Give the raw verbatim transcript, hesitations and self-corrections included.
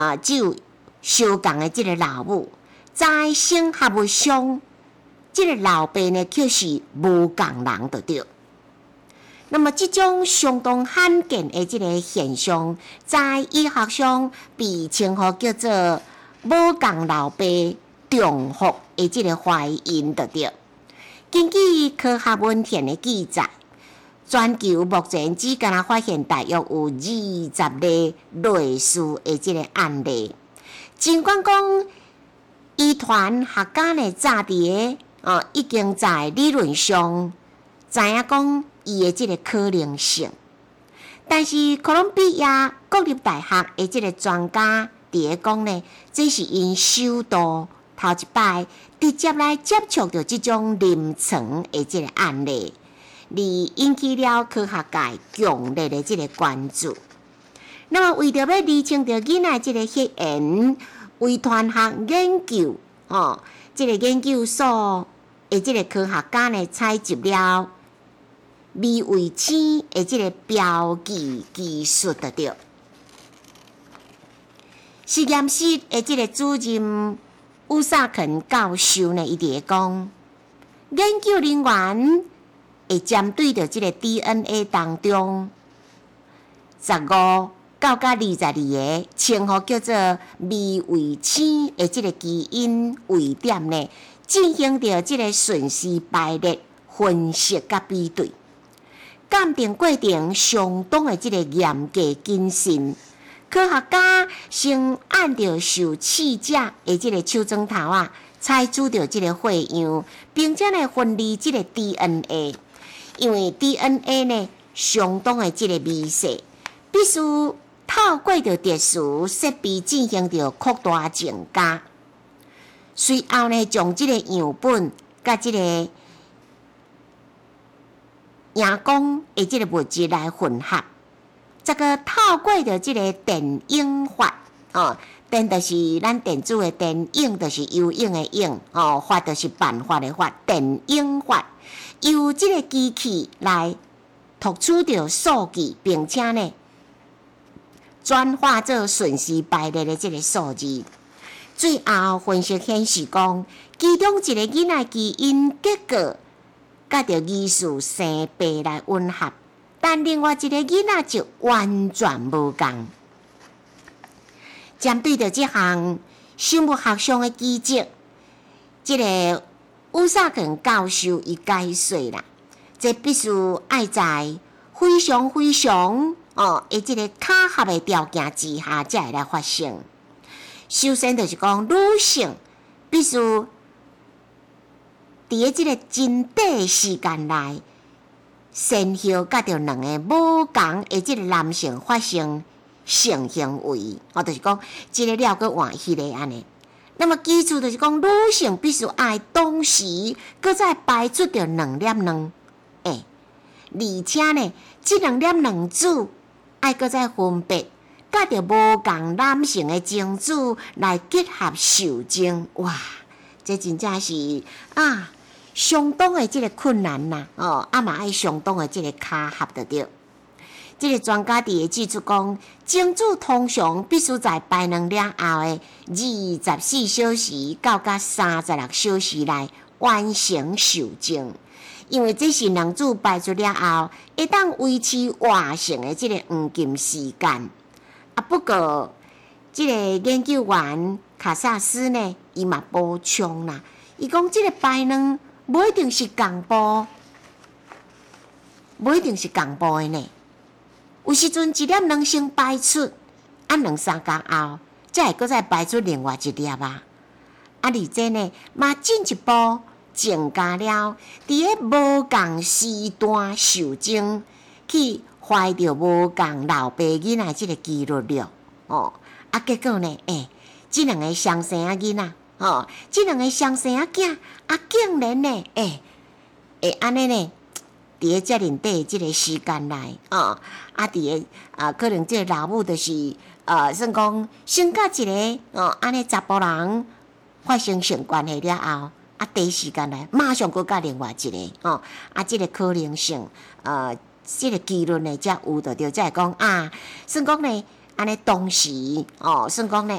啊，只有相共的即个老母，在生合物上，即、这个老爸呢却是无共人就对。那么，这种相当罕见的即个现象，在医学上被称呼叫做无共老爸重复的即个怀孕就对。根据科学文献的记载，全球目前只敢发现大约有二十例类似的即个案例。尽管讲，医团学家呢早伫个哦已经在理论上知影讲伊的即个可能性，但是哥伦比亚国立大学的即个专家伫个讲呢，这是因首度头一摆直接来接触到即种临床的即个案例，而引起了科学界强烈的即个关注。那么，为着要厘清着囡仔即个血缘，遗传学研究哦，即、这个研究所的即个科学家呢，采集了微卫星的即个标记技术得到。实验室的即个主任乌萨肯教授呢，伊伫个讲，研究人员会针对着即个 D N A 当中十五到甲二十二个称呼叫做微卫星的即个基因位点呢，进行着即个顺序排列分析甲比对。鉴定过程相当的即个严格谨慎，科学家先按照受试者的即个手指头啊，采取着即个血样，并且呢分离即个 D N A， 因为 D N A 呢相当的即个微细，必须透过着特殊设备进行着扩大增加。随后呢，将即个样本甲即个荧光的即个物质来混合，这个透过着即个电影法哦，电就是咱电子的电，影就是游泳的影哦，法就是办法的法，电影法由即个机器来读取着数据，并且呢转化做顺序排列的即个数字。最后分析显示讲，其中一个囡仔基因结果甲着疑似生爸来吻合，但另外一个囡仔就完全无共。针对着这项生物学上的奇迹，这个乌萨肯教授伊解说啦，这必须爱在非常非常哦，诶，这个巧合的条件之下才会来发生。首先就是讲，女性必须伫个即个真短的时间内，先后甲着两个无共的即个男性发生性行为，哦，就是讲一个了个换迄个安尼。那么基础就是讲，女性必须爱同时搁再排出着两粒卵，诶，而且呢，即两粒卵子爱搁再分别。甲着无共男性的精子来结合受精，哇！这真正是啊，相当的即个困难呐，哦，啊嘛爱相当的即个巧合着对。即个专家伫个指出讲，精子通常必须在排卵了后的二十四小时到甲三十六小时内完成受精，因为这是卵子排出了后，会当维持活性的即个黄金时间。啊，不过，即个研究员卡萨斯呢，伊嘛补充啦，伊讲即个排卵无一定是共步，无一定是共步的呢。有时阵一粒卵先排出，啊两三工后，才会搁再排出另外一粒啊。啊，而且呢，嘛进一步增加了伫个无共时段受精去。怀着无共老爸囡仔即个几率了，哦，啊，结果呢，诶、欸，即两个双生仔囡仔，哦，即两个双生仔囝，啊，竟然呢，诶、欸，会安尼呢，伫个遮尔短即个时间内，哦，啊，伫个啊，可能即个老母就是呃，算讲先甲一个哦，安尼查甫人发生性关系了后，啊，第一时间内马上搁甲另外一个，哦，啊，即、这个可能性，呃。即个结论呢，才有着着，才会讲啊，算讲呢，安尼当时哦，算讲呢，